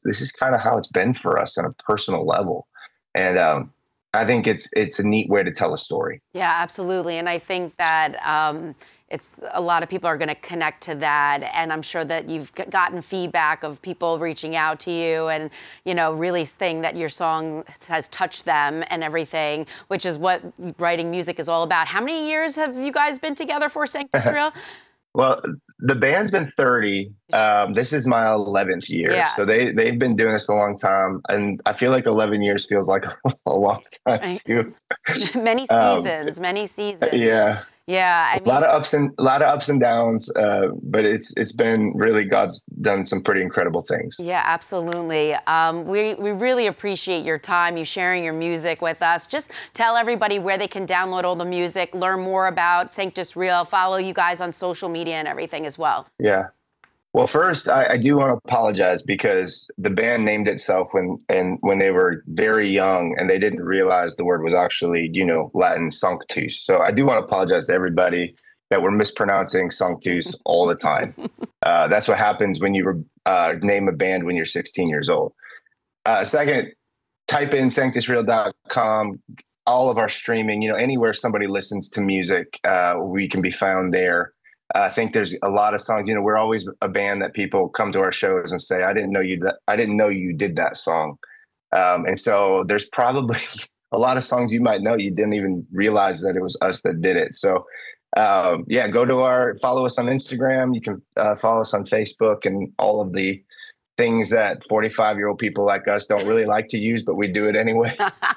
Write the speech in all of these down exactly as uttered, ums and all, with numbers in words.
this is kind of how it's been for us on a personal level. And um, I think it's it's a neat way to tell a story. Yeah, absolutely. And I think that um, it's a lot of people are going to connect to that. And I'm sure that you've gotten feedback of people reaching out to you and, you know, really saying that your song has touched them and everything, which is what writing music is all about. How many years have you guys been together for Sanctus Real? Well, the band's been thirty. Um, this is my eleventh year. Yeah. So they, they've been doing this a long time. And I feel like eleven years feels like a long time, too. Many seasons, um, many seasons. Yeah. Yeah. I a mean, lot of ups and a lot of ups and downs. Uh, but it's it's been really, God's done some pretty incredible things. Yeah, absolutely. Um, we, we really appreciate your time, you sharing your music with us. Just tell everybody where they can download all the music, learn more about Sanctus Real, follow you guys on social media and everything as well. Yeah. Well, first, I, I do want to apologize because the band named itself when and when they were very young, and they didn't realize the word was actually, you know, Latin sanctus. So I do want to apologize to everybody that we're mispronouncing sanctus all the time. Uh, that's what happens when you uh, name a band when you're sixteen years old. Uh, second, type in sanctus real dot com. All of our streaming, you know, anywhere somebody listens to music, uh, we can be found there. I think there's a lot of songs, you know, we're always a band that people come to our shows and say, I didn't know you, that I didn't know you did that song. Um, and so there's probably a lot of songs you might know, you didn't even realize that it was us that did it. So um, yeah, go to our, follow us on Instagram. You can uh, follow us on Facebook and all of the things that forty-five year old people like us don't really like to use, but we do it anyway.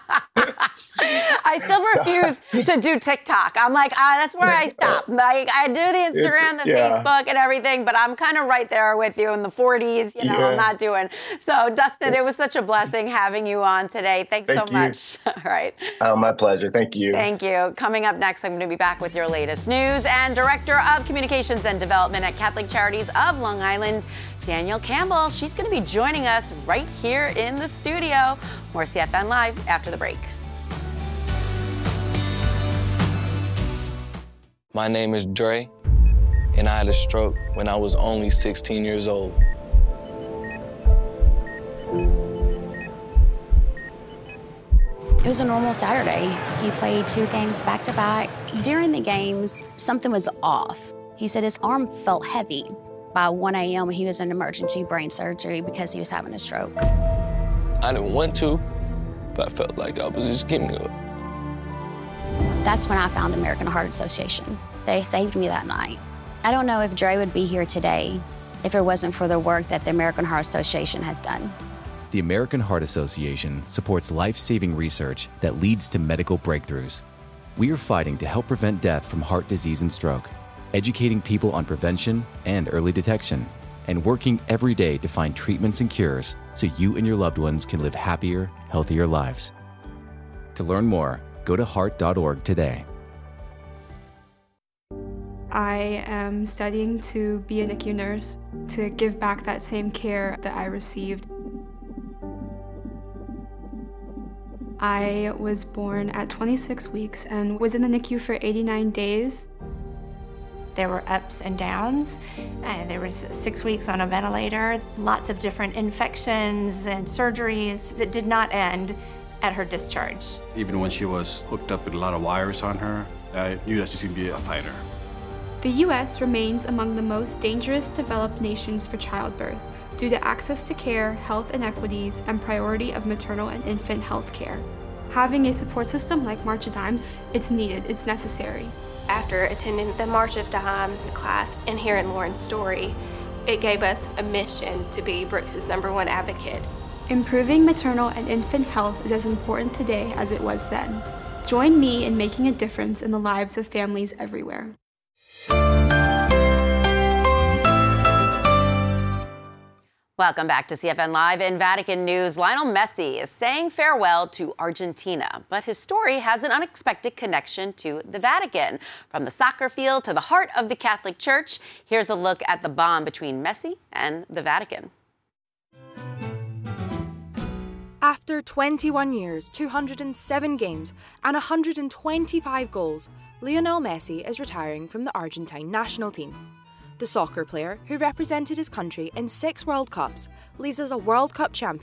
I still refuse to do TikTok. I'm like, ah, that's where I stop. Like, I do the Instagram, the yeah. Facebook, and everything, but I'm kind of right there with you in the forties. You know, yeah. I'm not doing. So, Dustin, it was such a blessing having you on today. Thanks Thank so you. much. All right. Oh, my pleasure. Thank you. Thank you. Coming up next, I'm going to be back with your latest news. And Director of Communications and Development at Catholic Charities of Long Island, Danielle Campbell. She's going to be joining us right here in the studio. More C F N Live after the break. My name is Dre, and I had a stroke when I was only sixteen years old. It was a normal Saturday. He played two games back to back. During the games, something was off. He said his arm felt heavy. By one A M, he was in emergency brain surgery because he was having a stroke. I didn't want to, but I felt like I was just giving up. That's when I found American Heart Association. They saved me that night. I don't know if Dre would be here today if it wasn't for the work that the American Heart Association has done. The American Heart Association supports life-saving research that leads to medical breakthroughs. We are fighting to help prevent death from heart disease and stroke, educating people on prevention and early detection, and working every day to find treatments and cures so you and your loved ones can live happier, healthier lives. To learn more, go to heart dot org today. I am studying to be a N I C U nurse, to give back that same care that I received. I was born at twenty-six weeks and was in the N I C U for eighty-nine days. There were ups and downs. Uh, there was six weeks on a ventilator, lots of different infections and surgeries that did not end at her discharge. Even when she was hooked up with a lot of wires on her, I knew that she was going to be a fighter. The U S remains among the most dangerous developed nations for childbirth due to access to care, health inequities, and priority of maternal and infant health care. Having a support system like March of Dimes, it's needed, it's necessary. After attending the March of Dimes class and hearing Lauren's story, it gave us a mission to be Brooks's number one advocate. Improving maternal and infant health is as important today as it was then. Join me in making a difference in the lives of families everywhere. Welcome back to C F N Live. In Vatican news, Lionel Messi is saying farewell to Argentina, but his story has an unexpected connection to the Vatican. From the soccer field to the heart of the Catholic Church, here's a look at the bond between Messi and the Vatican. After twenty-one years, two hundred seven games, and one hundred twenty-five goals, Lionel Messi is retiring from the Argentine national team. The soccer player, who represented his country in six World Cups, leaves as a World Cup champion